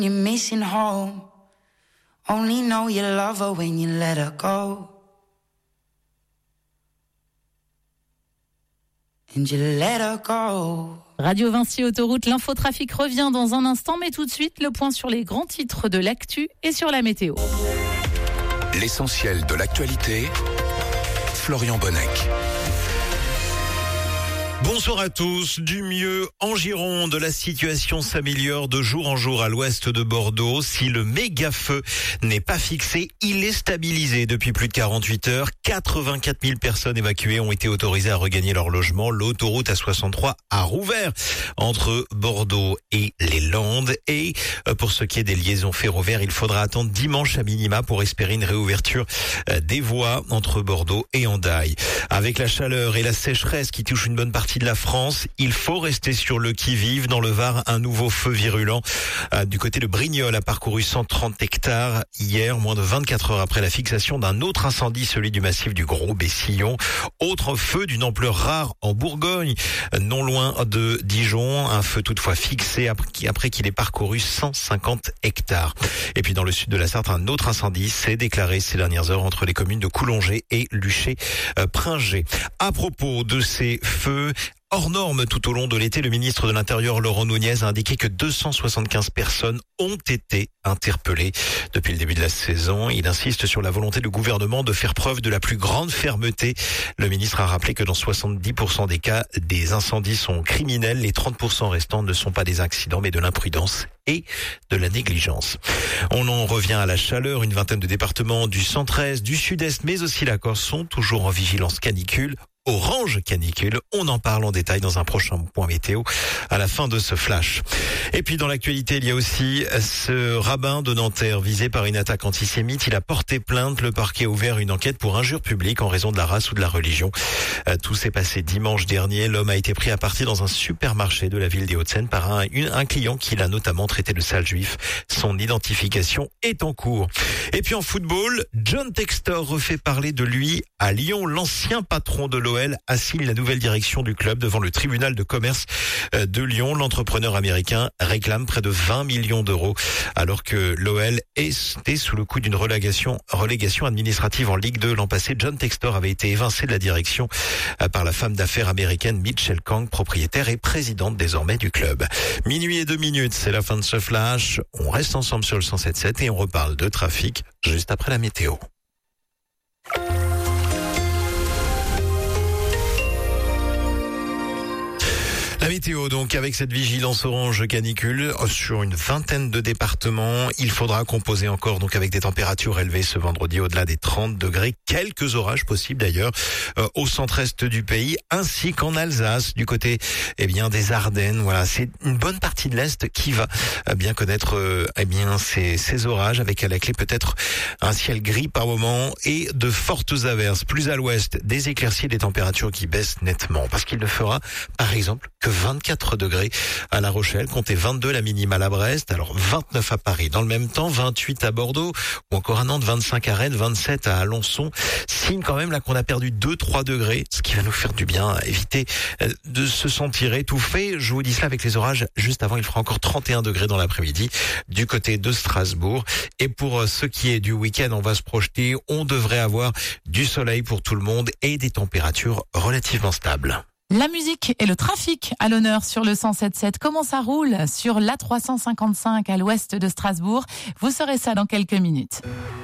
You're missing home. Only know you love her when you let her go. And you let her go. Radio Vinci Autoroute, l'infotrafic revient dans un instant, mais tout de suite, le point sur les grands titres de l'actu et sur la météo. L'essentiel de l'actualité, Florian Bonnec. Bonsoir à tous. Du mieux en Gironde, la situation s'améliore de jour en jour à l'ouest de Bordeaux. Si le méga feu n'est pas fixé, il est stabilisé depuis plus de 48 heures. 84 000 personnes évacuées ont été autorisées à regagner leur logement. L'autoroute A63 a rouvert entre Bordeaux et les Landes. Et pour ce qui est des liaisons ferroviaires, il faudra attendre dimanche à minima pour espérer une réouverture des voies entre Bordeaux et Hendaye. Avec la chaleur et la sécheresse qui touchent une bonne partie de la France, il faut rester sur le qui-vive. Dans le Var, un nouveau feu virulent du côté de Brignoles a parcouru 130 hectares hier, moins de 24 heures après la fixation d'un autre incendie, celui du massif du Gros Bessillon. Autre feu d'une ampleur rare en Bourgogne, non loin de Dijon, un feu toutefois fixé après qu'il ait parcouru 150 hectares. Et puis dans le sud de la Sarthe, un autre incendie s'est déclaré ces dernières heures entre les communes de Coulongé et Luché-Pringé. À propos de ces feux hors normes tout au long de l'été, le ministre de l'Intérieur Laurent Nunez a indiqué que 275 personnes ont été interpellées depuis le début de la saison. Il insiste sur la volonté du gouvernement de faire preuve de la plus grande fermeté. Le ministre a rappelé que dans 70% des cas, des incendies sont criminels. Les 30% restants ne sont pas des accidents mais de l'imprudence et de la négligence. On en revient à la chaleur. Une vingtaine de départements du centre-est, du sud-est, mais aussi la Corse sont toujours en vigilance canicule. Orange canicule. On en parle en détail dans un prochain point météo à la fin de ce flash. Et puis dans l'actualité, il y a aussi ce rabbin de Nanterre visé par une attaque antisémite. Il a porté plainte. Le parquet a ouvert une enquête pour injure publique en raison de la race ou de la religion. Tout s'est passé dimanche dernier. L'homme a été pris à partie dans un supermarché de la ville des Hauts-de-Seine par un client qui l'a notamment traité de sale juif. Son identification est en cours. Et puis en football, John Textor refait parler de lui à Lyon. L'ancien patron de l'OL assigne la nouvelle direction du club devant le tribunal de commerce de Lyon. L'entrepreneur américain réclame près de 20 millions d'euros alors que l'OL était sous le coup d'une relégation administrative en Ligue 2 l'an passé. John Textor avait été évincé de la direction par la femme d'affaires américaine Mitchell Kang, propriétaire et présidente désormais du club. 12:02, c'est la fin de ce flash. On reste ensemble sur le 107.7 et on reparle de trafic juste après la météo. La météo donc avec cette vigilance orange canicule sur une vingtaine de départements. Il faudra composer encore donc avec des températures élevées ce vendredi au-delà des 30 degrés. Quelques orages possibles d'ailleurs au centre-est du pays ainsi qu'en Alsace du côté des Ardennes. Voilà, c'est une bonne partie de l'Est qui va bien connaître ces orages avec à la clé peut-être un ciel gris par moment et de fortes averses. Plus à l'ouest, des éclaircies et des températures qui baissent nettement parce qu'il ne fera par exemple que 24 degrés à La Rochelle, comptez 22 la minimale à Brest, alors 29 à Paris. Dans le même temps, 28 à Bordeaux, ou encore à Nantes, 25 à Rennes, 27 à Alençon. Signe quand même là qu'on a perdu 2-3 degrés, ce qui va nous faire du bien, éviter de se sentir étouffé. Je vous dis cela avec les orages. Juste avant, il fera encore 31 degrés dans l'après-midi du côté de Strasbourg. Et pour ce qui est du week-end, on va se projeter. On devrait avoir du soleil pour tout le monde et des températures relativement stables. La musique et le trafic à l'honneur sur le 107.7. Comment ça roule sur l'A355 à l'ouest de Strasbourg? Vous saurez ça dans quelques minutes.